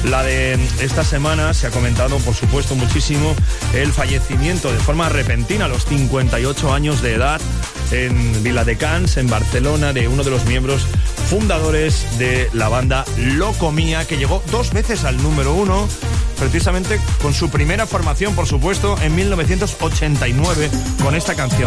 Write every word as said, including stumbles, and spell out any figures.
la de esta semana. Se ha comentado, por supuesto, muchísimo el fallecimiento de forma repentina a los cincuenta y ocho años de edad en Viladecans, en Barcelona, de uno de los miembros fundadores de la banda Locomía, que llegó dos veces al número uno, precisamente con su primera formación, por supuesto, en mil novecientos ochenta y nueve, con esta canción.